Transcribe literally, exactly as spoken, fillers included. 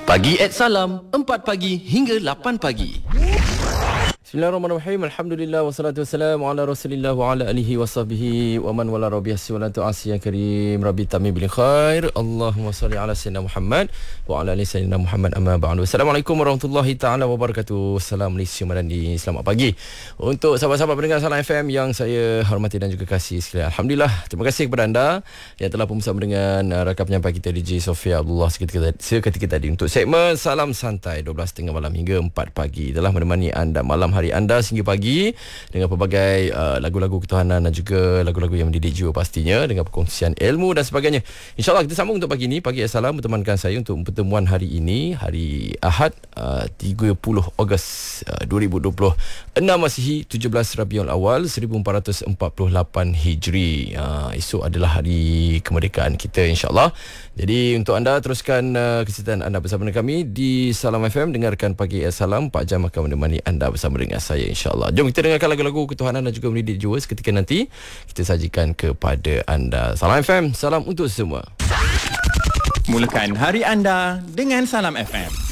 Pagi at Salam, empat pagi hingga lapan pagi. Bismillahirrahmanirrahim. Alhamdulillah wassalatu wassalamu ala Rasulillah wa ala alihi wasahbihi wa man wala rabbih salatu asya karim rabbi tamim bil khair. Allahumma salli ala sayyidina Muhammad wa ala ali sayyidina Muhammad amma ba'du. Assalamualaikum warahmatullahi taala wabarakatuh. Salam Malaysia Madani. Selamat pagi untuk sahabat-sahabat pendengar Salam F M yang saya hormati dan juga kasih sekalian. Alhamdulillah, terima kasih kepada anda yang telah pun bersama dengan uh, rakan penyampai kita D J Sofia Abdullah seketika, seketika tadi untuk segmen Salam Santai dua belas tiga puluh malam hingga empat pagi. Telah menemani anda malam hari anda sehingga pagi dengan pelbagai uh, lagu-lagu ketuhanan dan juga lagu-lagu yang mendidik jiwa pastinya, dengan perkongsian ilmu dan sebagainya. InsyaAllah kita sambung untuk pagi ini. Pagi Assalam bertemankan saya untuk pertemuan hari ini, hari Ahad uh, tiga puluh Ogos uh, dua ribu dua puluh enam Masihi, tujuh belas Rabiul Awal seribu empat ratus empat puluh lapan Hijri. uh, Esok adalah hari kemerdekaan kita, insyaAllah. Jadi untuk anda teruskan uh, kesihatan anda bersama dengan kami di Salam F M. Dengarkan Pagi Assalam, empat jam akan menemani anda bersama dengan saya, insyaAllah. Jom kita dengarkan lagu-lagu ketuhanan dan juga mendidik jiwa. Seketika nanti kita sajikan kepada anda. Salam F M, salam untuk semua. Mulakan hari anda dengan Salam F M.